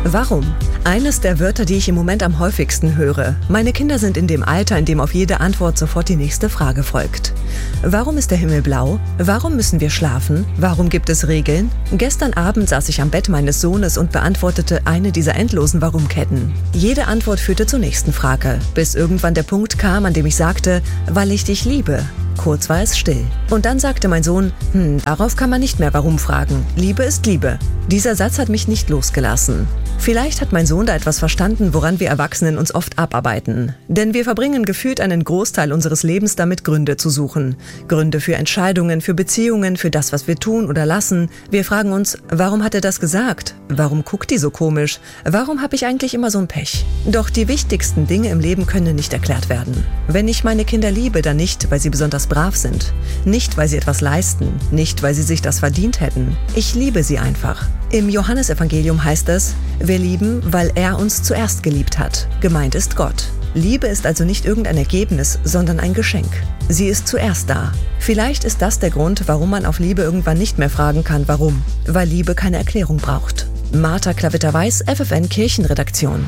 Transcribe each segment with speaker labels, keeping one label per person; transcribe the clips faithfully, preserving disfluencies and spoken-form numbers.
Speaker 1: Warum? Eines der Wörter, die ich im Moment am häufigsten höre. Meine Kinder sind in dem Alter, in dem auf jede Antwort sofort die nächste Frage folgt. Warum ist der Himmel blau? Warum müssen wir schlafen? Warum gibt es Regeln? Gestern Abend saß ich am Bett meines Sohnes und beantwortete eine dieser endlosen Warum-Ketten. Jede Antwort führte zur nächsten Frage, bis irgendwann der Punkt kam, an dem ich sagte, weil ich dich liebe. Kurz war es still. Und dann sagte mein Sohn, hm, darauf kann man nicht mehr warum fragen. Liebe ist Liebe. Dieser Satz hat mich nicht losgelassen. Vielleicht hat mein Sohn da etwas verstanden, woran wir Erwachsenen uns oft abarbeiten. Denn wir verbringen gefühlt einen Großteil unseres Lebens damit, Gründe zu suchen. Gründe für Entscheidungen, für Beziehungen, für das, was wir tun oder lassen. Wir fragen uns, warum hat er das gesagt? Warum guckt die so komisch? Warum habe ich eigentlich immer so ein Pech? Doch die wichtigsten Dinge im Leben können nicht erklärt werden. Wenn ich meine Kinder liebe, dann nicht, weil sie besonders brav sind. Nicht, weil sie etwas leisten. Nicht, weil sie sich das verdient hätten. Ich liebe sie einfach. Im Johannesevangelium heißt es, wir lieben, weil er uns zuerst geliebt hat. Gemeint ist Gott. Liebe ist also nicht irgendein Ergebnis, sondern ein Geschenk. Sie ist zuerst da. Vielleicht ist das der Grund, warum man auf Liebe irgendwann nicht mehr fragen kann, warum. Weil Liebe keine Erklärung braucht. Martha Klavitter-Weiß, F F N Kirchenredaktion.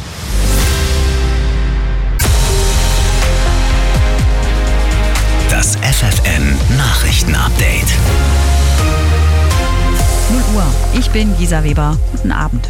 Speaker 2: Das F F N Nachrichtenupdate.
Speaker 3: null Uhr. Ich bin Gisa Weber. Guten Abend.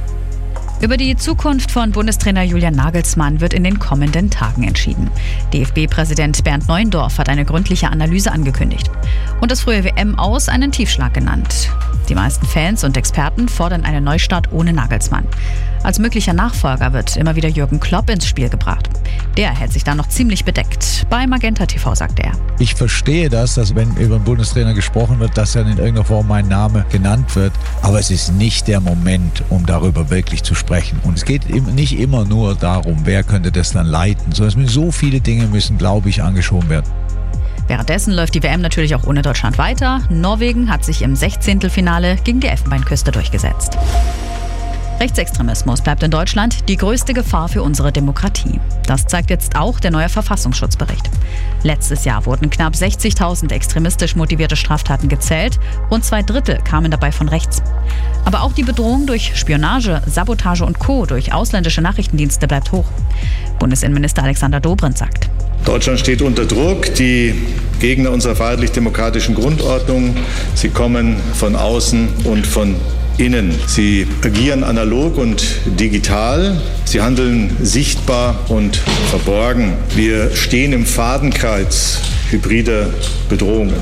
Speaker 3: Über die Zukunft von Bundestrainer Julian Nagelsmann wird in den kommenden Tagen entschieden. D F B-Präsident Bernd Neuendorf hat eine gründliche Analyse angekündigt und das frühe W M-Aus einen Tiefschlag genannt. Die meisten Fans und Experten fordern einen Neustart ohne Nagelsmann. Als möglicher Nachfolger wird immer wieder Jürgen Klopp ins Spiel gebracht. Der hält sich da noch ziemlich bedeckt. Bei Magenta T V sagte er.
Speaker 4: Ich verstehe das, dass wenn über einen Bundestrainer gesprochen wird, dass dann in irgendeiner Form mein Name genannt wird. Aber es ist nicht der Moment, um darüber wirklich zu sprechen. Und es geht nicht immer nur darum, wer könnte das dann leiten, sondern so viele Dinge müssen, glaube ich, angeschoben werden.
Speaker 3: Währenddessen läuft die W M natürlich auch ohne Deutschland weiter. Norwegen hat sich im Sechzehntelfinale gegen die Elfenbeinküste durchgesetzt. Rechtsextremismus bleibt in Deutschland die größte Gefahr für unsere Demokratie. Das zeigt jetzt auch der neue Verfassungsschutzbericht. Letztes Jahr wurden knapp sechzigtausend extremistisch motivierte Straftaten gezählt. Rund zwei Drittel kamen dabei von rechts. Aber auch die Bedrohung durch Spionage, Sabotage und Co. durch ausländische Nachrichtendienste bleibt hoch. Bundesinnenminister Alexander Dobrindt sagt.
Speaker 5: Deutschland steht unter Druck. Die Gegner unserer freiheitlich-demokratischen Grundordnung, sie kommen von außen und von innen. Sie agieren analog und digital. Sie handeln sichtbar und verborgen. Wir stehen im Fadenkreuz hybrider Bedrohungen.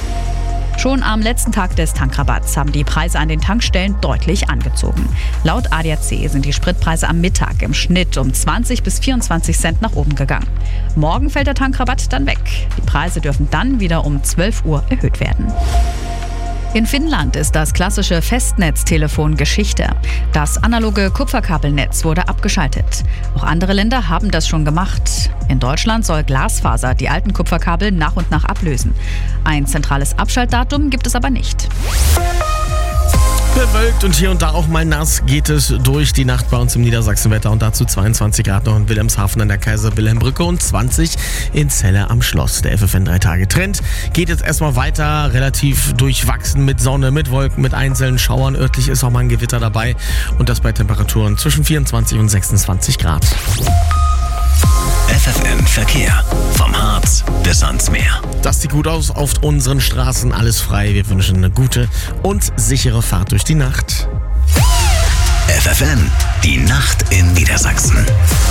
Speaker 3: Schon am letzten Tag des Tankrabatts haben die Preise an den Tankstellen deutlich angezogen. Laut A D A C sind die Spritpreise am Mittag im Schnitt um zwanzig bis vierundzwanzig Cent nach oben gegangen. Morgen fällt der Tankrabatt dann weg. Die Preise dürfen dann wieder um zwölf Uhr erhöht werden. In Finnland ist das klassische Festnetztelefon Geschichte. Das analoge Kupferkabelnetz wurde abgeschaltet. Auch andere Länder haben das schon gemacht. In Deutschland soll Glasfaser die alten Kupferkabel nach und nach ablösen. Ein zentrales Abschaltdatum gibt es aber nicht.
Speaker 6: Bewölkt und hier und da auch mal nass geht es durch die Nacht bei uns im Niedersachsenwetter und dazu zweiundzwanzig Grad noch in Wilhelmshaven an der Kaiser-Wilhelm-Brücke und zwanzig in Celle am Schloss. Der F F N drei Tage Trend geht jetzt erstmal weiter, relativ durchwachsen mit Sonne, mit Wolken, mit einzelnen Schauern. Örtlich ist auch mal ein Gewitter dabei und das bei Temperaturen zwischen vierundzwanzig und sechsundzwanzig Grad.
Speaker 2: F F N Verkehr. Vom Harz bis ans Meer.
Speaker 6: Das sieht gut aus auf unseren Straßen, alles frei. Wir wünschen eine gute und sichere Fahrt durch die Nacht.
Speaker 2: F F N, die Nacht in Niedersachsen.